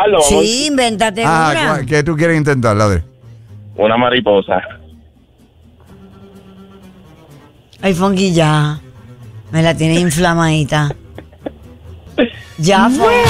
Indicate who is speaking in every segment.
Speaker 1: intentarlo.
Speaker 2: Sí, invéntate una.
Speaker 3: ¿Qué tú quieres intentar, Ladre?
Speaker 1: Una mariposa.
Speaker 2: Ay, Fonky, ya. Me la tienes inflamadita. Ya, Fonky.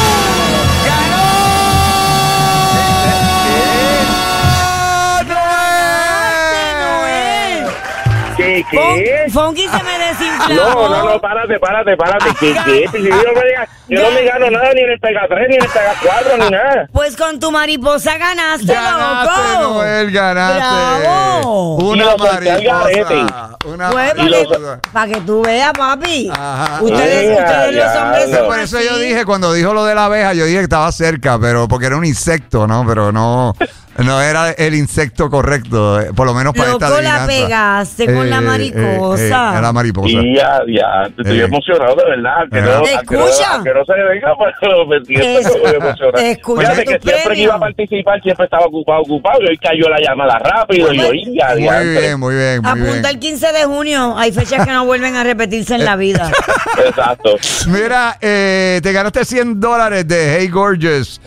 Speaker 1: ¿Qué?
Speaker 2: Fonky se me desinflamó.
Speaker 1: No, párate. ¿Qué? Yo no me gano nada, ni en el Pega 3, ni en el Pega 4, ni nada.
Speaker 2: Pues con tu mariposa ganaste,
Speaker 3: Ganaste,
Speaker 2: loco.
Speaker 3: Noel, ganaste.
Speaker 2: Bravo.
Speaker 3: Una
Speaker 1: Y lo solté al garete.
Speaker 3: mariposa. Una
Speaker 2: Pues
Speaker 3: mariposa.
Speaker 2: para que tú veas, papi.
Speaker 3: Ajá.
Speaker 2: Ustedes los hombres
Speaker 3: Eso,
Speaker 2: son
Speaker 3: por eso yo
Speaker 2: así.
Speaker 3: dije, cuando dijo lo de la abeja, yo dije que estaba cerca, pero porque era un insecto, ¿no? Pero no era el insecto correcto, por lo menos para esta
Speaker 2: Loco, la
Speaker 3: adivinanza.
Speaker 2: pegaste con la mariposa.
Speaker 3: Era mariposa.
Speaker 1: Y ya, estoy emocionado de verdad.
Speaker 2: Escucha.
Speaker 1: Que no se me venga, pero me siento muy emocionado.
Speaker 2: Escucha
Speaker 1: Fíjate
Speaker 2: tu
Speaker 1: que siempre
Speaker 2: premio.
Speaker 1: que iba a participar, siempre estaba ocupado. Y hoy cayó la llamada rápido. Y yo, ya,
Speaker 3: Muy bien.
Speaker 2: Apunta el 15 de junio. Hay fechas que no vuelven a repetirse en la vida.
Speaker 1: Exacto.
Speaker 3: Mira, te ganaste $100 de Hey Gorgeous,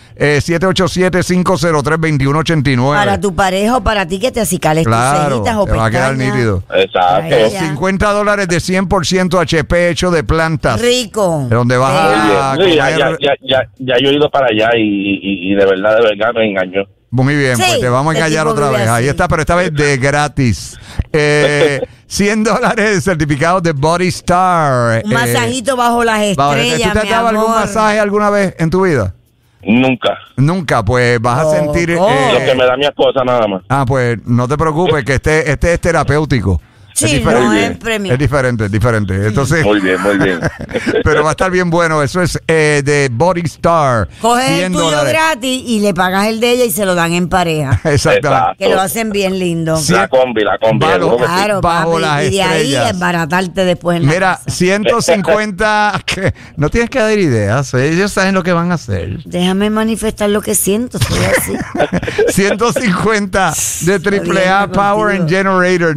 Speaker 3: 787-503-2189.
Speaker 2: Para tu pareja o para ti que te acicales tus cejitas o
Speaker 3: te va a quedar
Speaker 2: pestañas.
Speaker 3: nítido.
Speaker 1: Exacto.
Speaker 2: Ay, ya.
Speaker 3: $50 de 100% HP hecho de plantas.
Speaker 2: Rico.
Speaker 3: Donde vas a
Speaker 1: Sí,
Speaker 3: comer.
Speaker 1: ya yo he ido para allá y de verdad me engañó.
Speaker 3: Muy bien,
Speaker 2: Sí,
Speaker 3: pues te vamos a
Speaker 2: este
Speaker 3: engañar
Speaker 2: tipo
Speaker 3: otra
Speaker 2: vive
Speaker 3: vez. Ahí
Speaker 2: así.
Speaker 3: está, pero esta vez de gratis. $100 de certificados de Body Star.
Speaker 2: Un masajito bajo las estrellas,
Speaker 3: ¿Tú te has
Speaker 2: mi
Speaker 3: dado algún
Speaker 2: amor.
Speaker 3: masaje alguna vez en tu vida?
Speaker 1: Nunca.
Speaker 3: Nunca, pues vas a sentir...
Speaker 1: Lo que me da mi esposa nada más.
Speaker 3: pues no te preocupes, que este es terapéutico.
Speaker 2: Sí,
Speaker 3: es diferente.
Speaker 2: no es premio.
Speaker 3: Es diferente. Entonces,
Speaker 1: Muy bien.
Speaker 3: pero va a estar bien bueno. Eso es de Body Star.
Speaker 2: Coges el tuyo
Speaker 3: $100.
Speaker 2: gratis y le pagas el de ella y se lo dan en pareja.
Speaker 3: Exactamente.
Speaker 2: Que lo hacen bien lindo.
Speaker 1: La combi.
Speaker 3: Bajo-
Speaker 2: Claro,
Speaker 3: bajo
Speaker 2: papi,
Speaker 3: las
Speaker 2: y de ahí
Speaker 3: estrellas.
Speaker 2: embaratarte después en la
Speaker 3: Mira,
Speaker 2: casa.
Speaker 3: 150, que no tienes que dar ideas, ellos saben lo que van a hacer.
Speaker 2: Déjame manifestar lo que siento, soy así.
Speaker 3: 150 de AAA
Speaker 2: Jodiendo
Speaker 3: Power and
Speaker 2: contigo.
Speaker 3: Generator,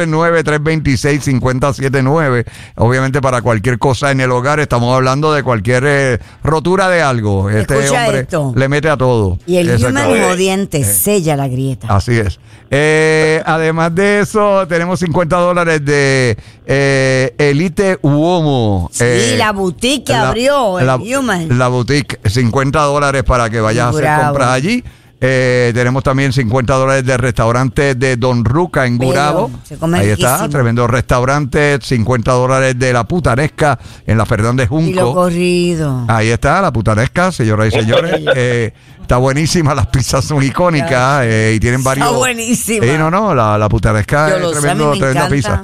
Speaker 3: 939-326-5079. Obviamente para cualquier cosa en el hogar, estamos hablando de cualquier rotura de algo. Este
Speaker 2: Escucha
Speaker 3: hombre
Speaker 2: esto.
Speaker 3: le mete a todo.
Speaker 2: Y el human
Speaker 3: Exactamente.
Speaker 2: jodiente sella la grieta.
Speaker 3: Así es. Además de eso, tenemos $50 de Elite Uomo.
Speaker 2: Sí, la boutique que abrió el Human.
Speaker 3: La boutique, $50 para que vayas a hacer
Speaker 2: Bravo.
Speaker 3: compras allí. Tenemos también $50 de restaurante de Don Ruca en
Speaker 2: Bello,
Speaker 3: Gurabo.
Speaker 2: se come
Speaker 3: Ahí está,
Speaker 2: riquísimo.
Speaker 3: tremendo restaurante. $50 de La Putanesca en la Fernández
Speaker 2: Y lo
Speaker 3: Junco.
Speaker 2: corrido.
Speaker 3: Ahí está, La Putanesca, señoras y señores. Está buenísima, las pizzas son icónicas y tienen varios.
Speaker 2: Está buenísima.
Speaker 3: Sí, no, la Putanesca
Speaker 2: Yo
Speaker 3: es
Speaker 2: lo sé, a mí
Speaker 3: tremenda
Speaker 2: me encanta.
Speaker 3: pizza.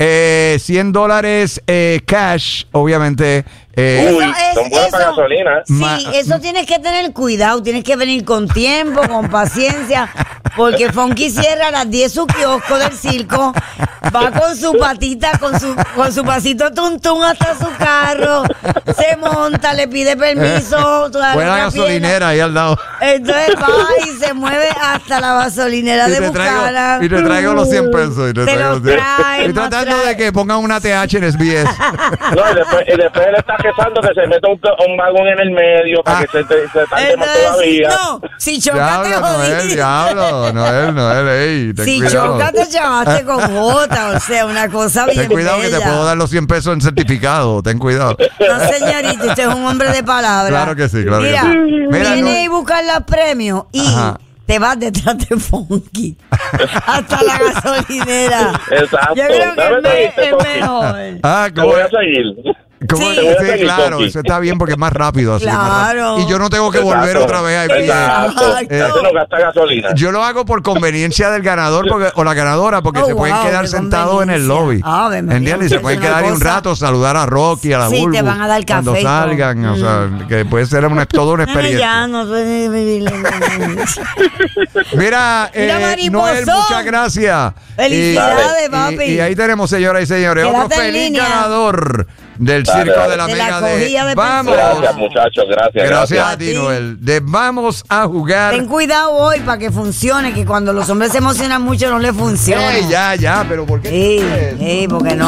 Speaker 3: $100 cash, obviamente.
Speaker 1: Son buenas para gasolina.
Speaker 2: Sí, eso tienes que tener cuidado, tienes que venir con tiempo, con paciencia, porque Fonky cierra a las 10 su kiosco del circo, va con su patita, con su pasito tuntún hasta su carro, se monta, le pide permiso.
Speaker 3: Buena gasolinera ahí al lado.
Speaker 2: Entonces va y se mueve hasta la gasolinera de Bucara.
Speaker 3: Y te traigo los 100 pesos. Y te
Speaker 2: Te
Speaker 3: traigo
Speaker 2: los
Speaker 3: los 100.
Speaker 2: trae,
Speaker 3: Estoy
Speaker 2: más
Speaker 3: tratando
Speaker 2: trae.
Speaker 3: de que pongan una TH en SBS.
Speaker 1: No, y después él está quejando que se meta un vagón en el medio para que se tarde más
Speaker 2: Entonces,
Speaker 1: todavía.
Speaker 2: no, si chocas te
Speaker 3: Diablo, Noel,
Speaker 2: jodiste.
Speaker 3: diablo. Noel, ey, ten
Speaker 2: Si
Speaker 3: cuidado.
Speaker 2: chocas te chavaste con J, o sea, una cosa bien
Speaker 3: Ten cuidado que te
Speaker 2: bella.
Speaker 3: puedo dar los 100 pesos en certificado. Ten cuidado.
Speaker 2: No, señorita, usted es un hombre de palabra.
Speaker 3: Claro que sí, claro que
Speaker 2: Mira,
Speaker 3: sí. Mira,
Speaker 2: vienes a buscar los premios y
Speaker 3: Ajá.
Speaker 2: te vas detrás de Fonky hasta la gasolinera.
Speaker 1: Exacto.
Speaker 2: Yo creo que
Speaker 1: Dame
Speaker 2: es
Speaker 1: seguirte, Fonky.
Speaker 2: mejor.
Speaker 1: Te voy a seguir.
Speaker 3: ¿Cómo?
Speaker 2: Sí.
Speaker 1: Te voy a
Speaker 3: Sí,
Speaker 1: seguir,
Speaker 3: claro,
Speaker 1: Fonky.
Speaker 3: eso está bien porque es más rápido así. más
Speaker 2: Claro.
Speaker 3: rápido. Y yo no tengo que volver
Speaker 1: Exacto.
Speaker 3: otra vez a pie.
Speaker 1: Exacto. Eso no gasta gasolina.
Speaker 3: Yo lo hago por conveniencia del ganador o la ganadora porque
Speaker 2: Oh,
Speaker 3: se pueden
Speaker 2: wow,
Speaker 3: quedar
Speaker 2: qué
Speaker 3: sentados en el lobby.
Speaker 2: conveniencia. Ave María,
Speaker 3: ¿Entiendes? Y se pueden
Speaker 2: es una
Speaker 3: quedar ahí un
Speaker 2: cosa.
Speaker 3: rato, saludar a Rocky, a la
Speaker 2: Sí,
Speaker 3: Bulbu.
Speaker 2: te van a dar café
Speaker 3: cuando
Speaker 2: y todo.
Speaker 3: salgan, o sea, que puede ser toda una experiencia.
Speaker 2: Ya no puede vivir.
Speaker 3: Mira,
Speaker 2: Mira, mariposón.
Speaker 3: Noel, muchas gracias.
Speaker 2: Felicidades, papi.
Speaker 3: Y ahí tenemos, señoras y señores,
Speaker 2: Quédate
Speaker 3: otro
Speaker 2: en
Speaker 3: feliz
Speaker 2: línea.
Speaker 3: ganador del
Speaker 1: Dale,
Speaker 3: Circo
Speaker 1: dale.
Speaker 3: de la
Speaker 2: De la
Speaker 3: Mega
Speaker 2: cogida de
Speaker 3: Vamos.
Speaker 1: Gracias, muchachos.
Speaker 3: Gracias a ti,
Speaker 2: ti.
Speaker 3: Noel. De vamos a jugar.
Speaker 2: Ten cuidado hoy para que funcione, que cuando los hombres se emocionan mucho no les funciona.
Speaker 3: Ya, pero ¿por qué?
Speaker 2: Sí, porque no.